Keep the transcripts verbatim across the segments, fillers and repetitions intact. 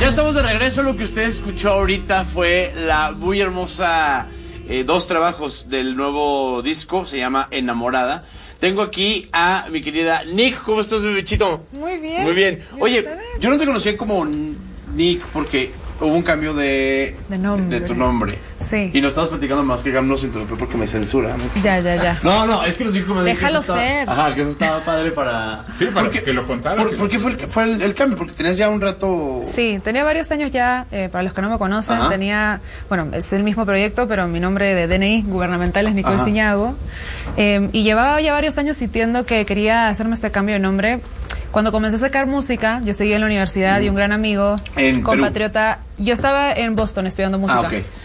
Ya estamos de regreso. Lo que usted escuchó ahorita fue la muy hermosa eh, dos trabajos del nuevo disco, se llama Enamorada. Tengo aquí a mi querida Nick. ¿Cómo estás, mi bichito? Muy bien. Muy bien. Oye, ustedes? yo no te conocía como Nick porque hubo un cambio de, de, nombre. de tu nombre. Sí. Y nos estabas platicando más que no se interrumpió porque me censura, ¿no? Ya, ya, ya. No, no, es que nos dijo como Déjalo que eso estaba, ser. Ajá, que eso estaba padre para... Sí, para porque, que lo contara. ¿Por, que ¿por lo... qué fue, el, fue el, el cambio? Porque tenías ya un rato... Sí, tenía varios años ya, eh, para los que no me conocen, Ajá. tenía, bueno, es el mismo proyecto, pero mi nombre de D N I gubernamental es Nicole Ciñago, eh, y llevaba ya varios años sintiendo que quería hacerme este cambio de nombre. Cuando comencé a sacar música, yo seguía en la universidad mm. y un gran amigo, en compatriota, Perú. Yo estaba en Boston estudiando música. Ah, okay.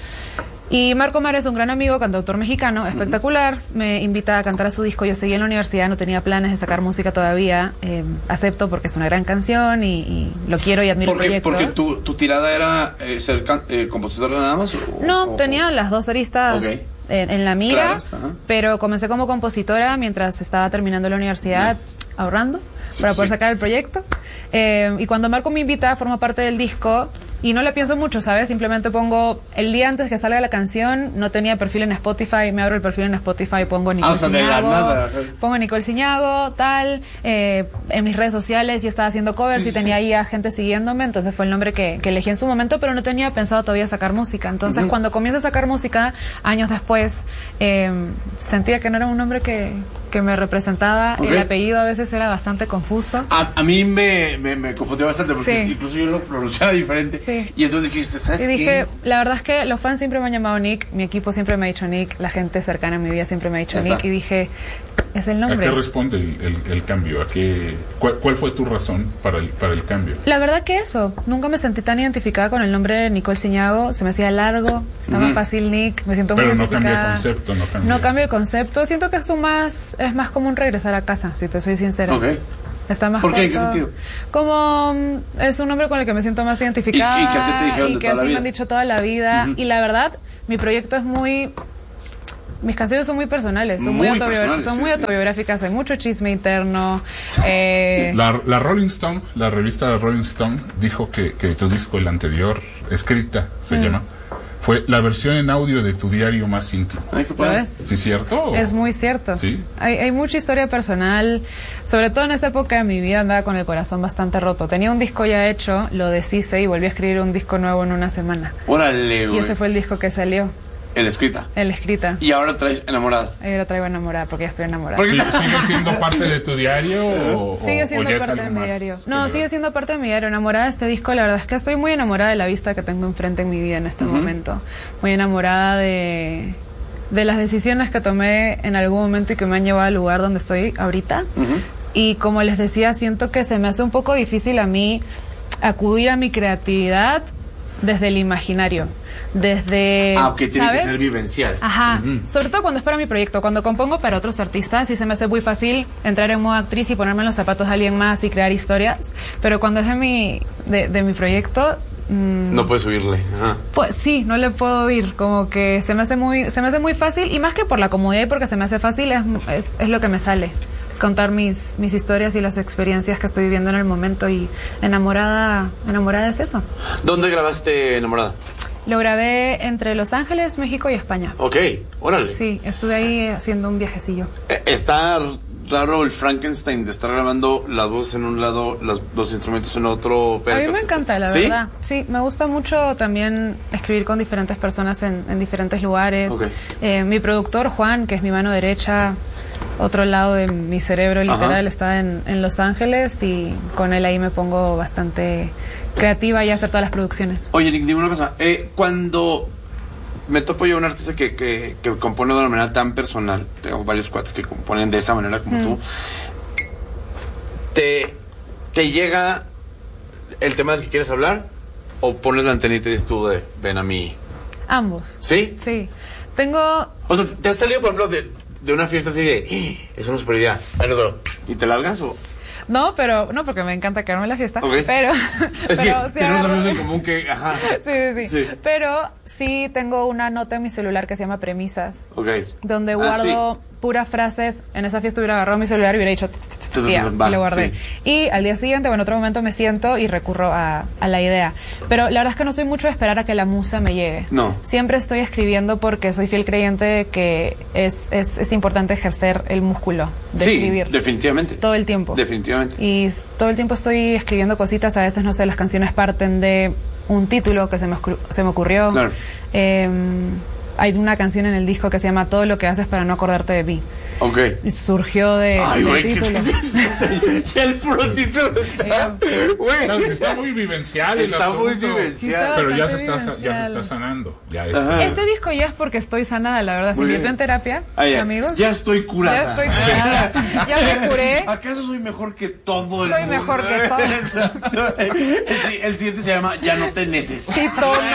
Y Marco Mares, un gran amigo, cantautor mexicano, espectacular, uh-huh. me invita a cantar a su disco. Yo seguía en la universidad, no tenía planes de sacar música todavía. Eh, acepto porque es una gran canción y, y lo quiero y admiro ¿Por qué? el proyecto. ¿Porque tu, tu tirada era eh, ser can- eh, compositora nada más? O, no, o, tenía o... las dos aristas okay. en, en la mira, Claras, pero comencé como compositora mientras estaba terminando la universidad, nice. ahorrando sí, para poder sí. sacar el proyecto. Eh, y cuando Marco me invita, forma parte del disco. Y no le pienso mucho, ¿sabes? Simplemente pongo, el día antes que salga la canción, no tenía perfil en Spotify, me abro el perfil en Spotify, pongo Nicole ah, o sea, Ciñago, nada. pongo Nicole Ciñago, tal, eh, en mis redes sociales y estaba haciendo covers sí, y tenía sí. ahí a gente siguiéndome, entonces fue el nombre que, que elegí en su momento, pero no tenía pensado todavía sacar música. Entonces uh-huh. cuando comienzo a sacar música, años después, eh, sentía que no era un nombre que... que me representaba, okay. el apellido a veces era bastante confuso. A, a mí me, me, me confundió bastante porque sí. incluso yo lo pronunciaba diferente. Sí. Y entonces dijiste, ¿sabes y qué? dije, la verdad es que los fans siempre me han llamado Nick, mi equipo siempre me ha dicho Nick, la gente cercana a mi vida siempre me ha dicho ya Nick está. Y dije, es el nombre. ¿A qué responde el, el, el cambio? ¿A qué, cuál, ¿Cuál fue tu razón para el, para el cambio? La verdad que eso, nunca me sentí tan identificada con el nombre de Nicole Ciñago, se me hacía largo, estaba uh-huh. fácil Nick, me siento Pero muy no identificada. Cambia el concepto, no cambia. No cambio el concepto, siento que eso más, es más como un regreso a casa, si te soy sincera. Okay. Está más ¿Por qué? ¿En qué corto. sentido? Como um, es un nombre con el que me siento más identificada y, y que así te dijeron y de que toda la así vida. me han dicho toda la vida uh-huh. y la verdad mi proyecto es muy, mis canciones son muy personales, son muy, muy, autobiogra- personales, son sí, muy sí. autobiográficas, hay mucho chisme interno. eh... la, la Rolling Stone, la revista Rolling Stone dijo que, que tu disco, el anterior, Escrita se mm. llama, fue la versión en audio de tu diario más íntimo. Ay, qué ¿Lo es? ¿Sí, cierto? Es muy cierto. ¿Sí? Hay, hay mucha historia personal, sobre todo en esa época de mi vida andaba con el corazón bastante roto. Tenía un disco ya hecho, lo deshice y volví a escribir un disco nuevo en una semana. Órale, güey. Y ese fue el disco que salió. El Escrita. El Escrita. Y ahora traes Enamorada. Ahí lo traigo Enamorada porque ya estoy enamorada. ¿Porque sigue siendo parte de tu diario o, sigue siendo o ya parte es de mi más diario? No, sigue siendo parte de mi diario. Enamorada de este disco, la verdad es que estoy muy enamorada de la vista que tengo enfrente en mi vida en este uh-huh. momento. Muy enamorada de, de las decisiones que tomé en algún momento y que me han llevado al lugar donde estoy ahorita. Uh-huh. Y como les decía, siento que se me hace un poco difícil a mí acudir a mi creatividad desde el imaginario. Desde... Ah, que tiene ¿sabes? que ser vivencial. Ajá, uh-huh. sobre todo cuando es para mi proyecto, cuando compongo para otros artistas, sí se me hace muy fácil entrar en modo actriz y ponerme en los zapatos de alguien más y crear historias, pero cuando es de mi, de, de mi proyecto... Mmm, no puedes subirle. Ajá. Pues sí, no le puedo oír, como que se me hace muy, se me hace muy fácil, y más que por la comodidad y porque se me hace fácil, es, es, es lo que me sale. Contar mis, mis historias y las experiencias que estoy viviendo en el momento, y enamorada, enamorada es eso. ¿Dónde grabaste Enamorada? Lo grabé entre Los Ángeles, México y España. Ok, órale. Sí, estuve ahí haciendo un viajecillo. Eh, está raro el Frankenstein de estar grabando las voces en un lado, los, los instrumentos en otro. A mí me encanta, la ¿Sí? verdad. Sí, me gusta mucho también escribir con diferentes personas en, en diferentes lugares. Okay. Eh, mi productor, Juan, que es mi mano derecha, otro lado de mi cerebro literal, Ajá. está en, en Los Ángeles, y con él ahí me pongo bastante creativa y hacer todas las producciones. Oye, Nick, dime una cosa. Eh, cuando me topo yo a un artista que, que, que compone de una manera tan personal, tengo varios cuates que componen de esa manera como mm. tú, ¿te, ¿te llega el tema del que quieres hablar? ¿O pones la antenita y dices tú de ven a mí? Ambos. ¿Sí? Sí. Tengo... O sea, ¿te has salido, por ejemplo, de, de una fiesta así de ¡Ah! Es una super idea, ¿y te largas o...? No, pero, no, porque me encanta quedarme en la fiesta. Okay. Pero, es pero que sí tenemos agarro... amigos en común que, ajá. Sí, sí, sí, sí. Pero sí tengo una nota en mi celular que se llama Premisas. Ok. Donde guardo ah, sí. puras frases. En esa fiesta hubiera agarrado mi celular y hubiera dicho, y ya, y lo guardé. Sí. Y al día siguiente, o en otro momento me siento y recurro a, a la idea. Pero la verdad es que no soy mucho de esperar a que la musa me llegue. No. Siempre estoy escribiendo porque soy fiel creyente de que es, es, es importante ejercer el músculo de sí, escribir. definitivamente. Todo el tiempo. Definitivamente. Y todo el tiempo estoy escribiendo cositas. A veces, no sé, las canciones parten de un título que se me, se me ocurrió. Claro. Eh, hay una canción en el disco que se llama Todo lo que haces para no acordarte de mí. Ok. Y surgió de, Ay, del güey, título. Ya el puro título está, güey. Claro, está muy vivencial. Está el muy asunto, vivencial. pero ya se, está, vivencial. ya se está sanando. Ya Ajá. Este disco ya es porque estoy sanada, la verdad. Se invirtió en terapia, ah, ya. amigos. Ya estoy curada. Ya estoy curada. Ya me curé. ¿Acaso soy mejor que todo el Soy mundo? mejor que todo. Exacto. El, el siguiente se llama Ya no te necesito. Sí,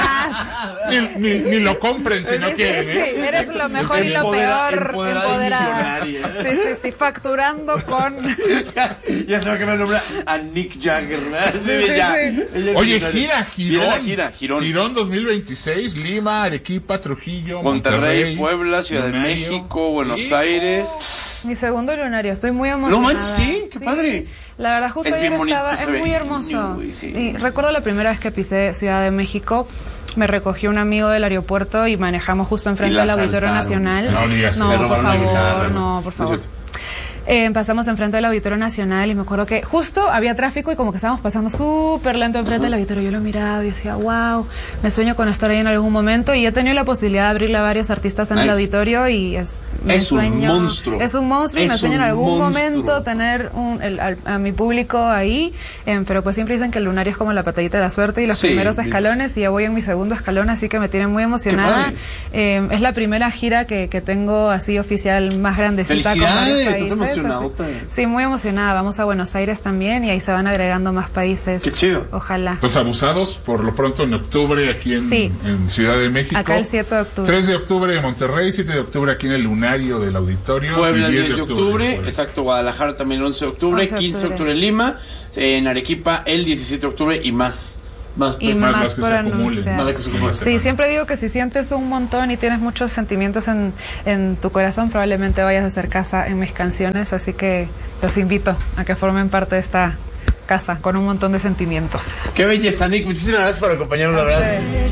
Tomás. Ni, ni, ni lo compren si Sí, no sí, quieren, sí, ¿eh? eres lo mejor y lo Empodera- peor. empoderada y Empoderada. millonaria. Sí, sí, sí, facturando con... Ya, ya se va a cambiar el nombre a Nick Jagger, ¿verdad? Sí, sí, ya. sí. Ella es Oye, millonaria. gira, girón. Viene la gira, Girón. Girón dos mil veintiséis, Lima, Arequipa, Trujillo, Monterrey, Monterrey, Puebla, Ciudad Lunario. de México, Buenos Sí. Aires. Mi segundo lunario, estoy muy emocionada. No manches, sí, qué padre. La verdad, justo Es ayer bien bonito, estaba, se es ve muy bien hermoso. lindo, güey, sí. Y recuerdo la primera vez que pisé Ciudad de México, me recogió un amigo del aeropuerto y manejamos justo enfrente Y la del Auditorio asaltaron. Nacional. No digas no, eso. Le por robaron la guitarra. favor, no, por No es favor. cierto. Eh, pasamos enfrente del Auditorio Nacional y me acuerdo que justo había tráfico y como que estábamos pasando súper lento enfrente del auditorio. Yo lo miraba y decía, wow, me sueño con estar ahí en algún momento. Y he tenido la posibilidad de abrirle a varios artistas en Nice. el auditorio y es mi Es un sueño. monstruo. Es un monstruo y me Es sueño en un algún monstruo. momento tener un, el, al- a mi público ahí. Eh, pero pues siempre dicen que el lunario es como la patadita de la suerte y los Sí. primeros escalones y ya voy en mi segundo escalón, así que me tiene muy emocionada. padre. Eh, es la primera gira que, que tengo así oficial más grandecita con varios Felicidades, países. estás emocionada. así. Sí, muy emocionada. Vamos a Buenos Aires también y ahí se van agregando más países. Qué chido. Ojalá. Los abusados, por lo pronto en octubre aquí en, Sí. en Ciudad de México. Acá el siete de octubre. tres de octubre en Monterrey, siete de octubre aquí en el Lunario del Auditorio. Puebla el y diez de octubre, Puebla. exacto, Guadalajara también el once de octubre, once de quince de octubre. octubre en Lima, en Arequipa el diecisiete de octubre y más. Más, Y más más, las que por se acumulen. anunciar. Más las que se acumulen. Sí, siempre digo que si sientes un montón y tienes muchos sentimientos en, en tu corazón, probablemente vayas a hacer casa en mis canciones, así que los invito a que formen parte de esta casa con un montón de sentimientos. Qué belleza, Nick, muchísimas gracias por acompañarnos, la verdad. Sí.